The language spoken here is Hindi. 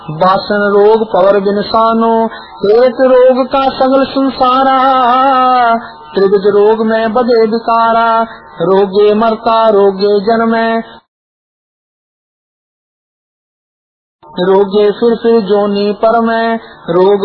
वासन रोग पवर बिनसानो, एक रोग का सगल संसारा, त्रिविध रोग में बदे विकारा, रोगे मरता रोगे जन्मे, रोगे फिर जोनी पर में, रोग